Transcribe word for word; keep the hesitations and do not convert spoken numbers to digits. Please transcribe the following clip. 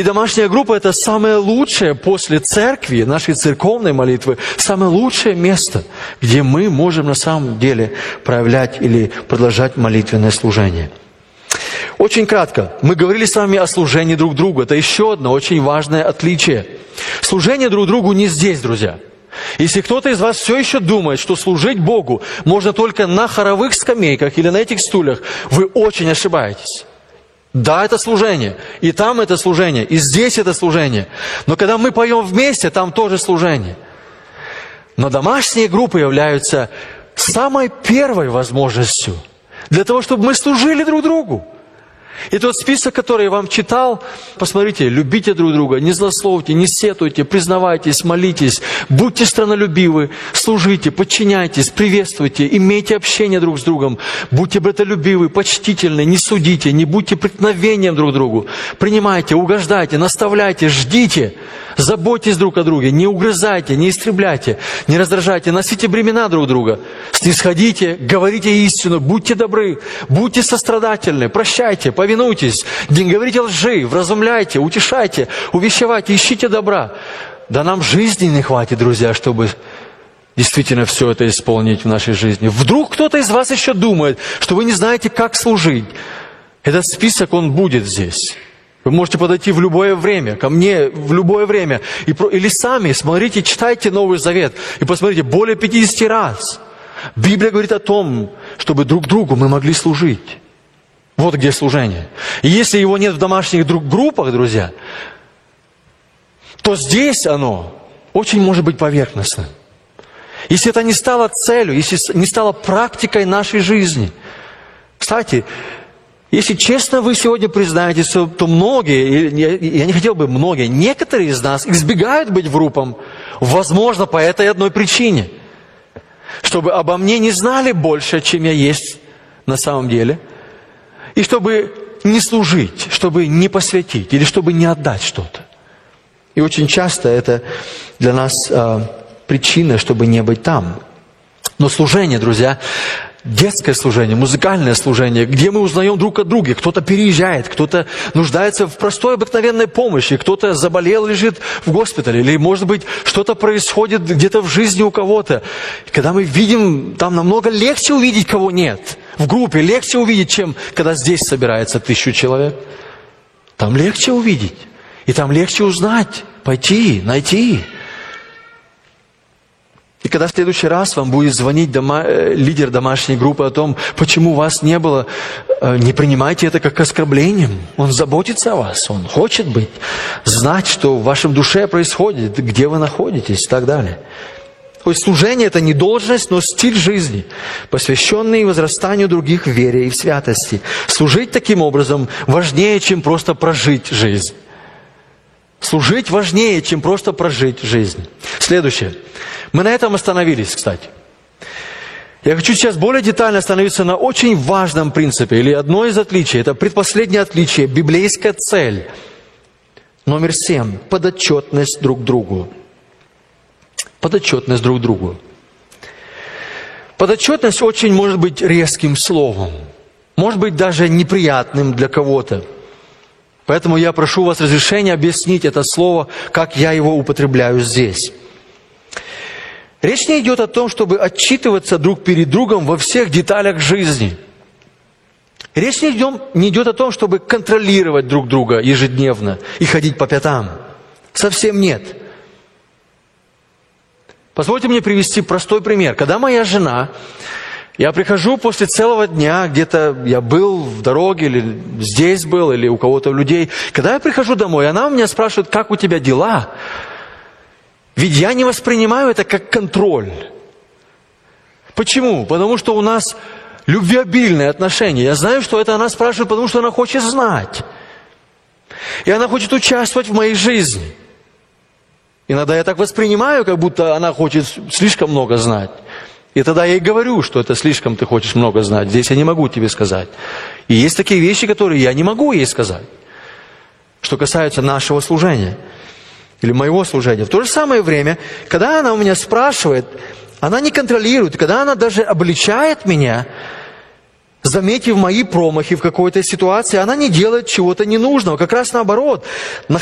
И домашняя группа – это самое лучшее после церкви, нашей церковной молитвы, самое лучшее место, где мы можем на самом деле проявлять или продолжать молитвенное служение. Очень кратко, мы говорили с вами о служении друг другу. Это еще одно очень важное отличие. Служение друг другу не здесь, друзья. Если кто-то из вас все еще думает, что служить Богу можно только на хоровых скамейках или на этих стульях, вы очень ошибаетесь. Да, это служение. И там это служение, и здесь это служение. Но когда мы поем вместе, там тоже служение. Но домашние группы являются самой первой возможностью для того, чтобы мы служили друг другу. И тот список, который я вам читал, посмотрите, любите друг друга, не злословьте, не сетуйте, признавайтесь, молитесь, будьте страннолюбивы, служите, подчиняйтесь, приветствуйте, имейте общение друг с другом, будьте братолюбивы, почтительны, не судите, не будьте преткновением друг другу, принимайте, угождайте, наставляйте, ждите, заботьтесь друг о друге, не угрызайте, не истребляйте, не раздражайте, носите бремена друг друга, снисходите, говорите истину, будьте добры, будьте сострадательны, прощайте, повинуйтесь, не говорите лжи, вразумляйте, утешайте, увещевайте, ищите добра. Да нам жизни не хватит, друзья, чтобы действительно все это исполнить в нашей жизни. Вдруг кто-то из вас еще думает, что вы не знаете, как служить. Этот список, он будет здесь. Вы можете подойти в любое время, ко мне в любое время. И, или сами смотрите, читайте Новый Завет и посмотрите, более пятидесяти раз. Библия говорит о том, чтобы друг другу мы могли служить. Вот где служение. И если его нет в домашних группах, друзья, то здесь оно очень может быть поверхностным. Если это не стало целью, если не стало практикой нашей жизни. Кстати, если честно вы сегодня признаетесь, то многие, я не хотел бы многие, некоторые из нас избегают быть в группах, возможно, по этой одной причине. Чтобы обо мне не знали больше, чем я есть на самом деле. И чтобы не служить, чтобы не посвятить, или чтобы не отдать что-то. И очень часто это для нас э, причина, чтобы не быть там. Но служение, друзья, детское служение, музыкальное служение, где мы узнаем друг о друге. Кто-то переезжает, кто-то нуждается в простой обыкновенной помощи, кто-то заболел, лежит в госпитале, или, может быть, что-то происходит где-то в жизни у кого-то. И когда мы видим, там намного легче увидеть, кого нет. В группе легче увидеть, чем когда здесь собирается тысячу человек. Там легче увидеть. И там легче узнать, пойти, найти. И когда в следующий раз вам будет звонить дома, э, лидер домашней группы о том, почему вас не было, э, не принимайте это как оскорблением. Он заботится о вас, он хочет быть, знать, что в вашем душе происходит, где вы находитесь и так далее. То есть служение – это не должность, но стиль жизни, посвященный возрастанию других в вере и в святости. Служить таким образом важнее, чем просто прожить жизнь. Служить важнее, чем просто прожить жизнь. Следующее. Мы на этом остановились, кстати. Я хочу сейчас более детально остановиться на очень важном принципе, или одно из отличий. Это предпоследнее отличие, библейская цель. Номер семь. Подотчетность друг другу. Подотчетность друг другу. Подотчетность очень может быть резким словом. Может быть даже неприятным для кого-то. Поэтому я прошу вас разрешения объяснить это слово, как я его употребляю здесь. Речь не идет о том, чтобы отчитываться друг перед другом во всех деталях жизни. Речь не идет, не идет о том, чтобы контролировать друг друга ежедневно и ходить по пятам. Совсем нет. Позвольте мне привести простой пример. Когда моя жена, я прихожу после целого дня, где-то я был в дороге, или здесь был, или у кого-то людей. Когда я прихожу домой, она у меня спрашивает, как у тебя дела? Ведь я не воспринимаю это как контроль. Почему? Потому что у нас любвеобильные отношения. Я знаю, что это она спрашивает, потому что она хочет знать. И она хочет участвовать в моей жизни. Иногда я так воспринимаю, как будто она хочет слишком много знать. И тогда я ей говорю, что это слишком ты хочешь много знать. Здесь я не могу тебе сказать. И есть такие вещи, которые я не могу ей сказать. Что касается нашего служения. Или моего служения. В то же самое время, когда она у меня спрашивает, она не контролирует. Когда она даже обличает меня, заметив мои промахи в какой-то ситуации, она не делает чего-то ненужного. Как раз наоборот.